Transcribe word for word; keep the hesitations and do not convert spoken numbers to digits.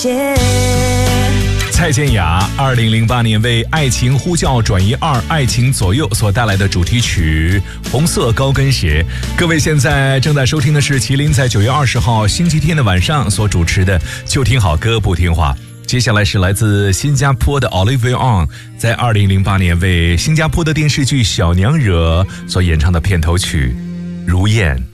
蔡健雅二零零八年为《爱情呼叫转移二：爱情左右》所带来的主题曲《红色高跟鞋》。各位现在正在收听的是麒麟在九月二十号星期天的晚上所主持的就听好歌不听话。接下来是来自新加坡的 Olivia On 在二零零八年为新加坡的电视剧《小娘惹》所演唱的片头曲《如燕》。